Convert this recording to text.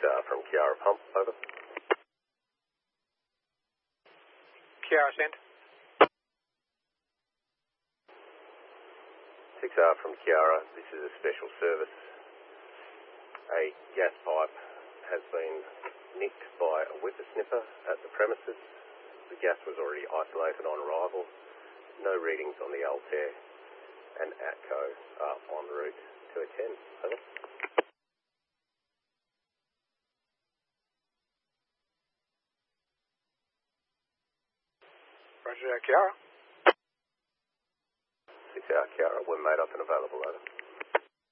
from Kiara Pump, over. Kiara, send. 6R from Kiara, this is a special service. A gas pipe has been nicked by a whippersnipper at the premises. The gas was already isolated on arrival. No readings on the Altair, and ATCO are en route to attend. Over. Roger, Kiara. 6R Kiara, we're made up and available, over.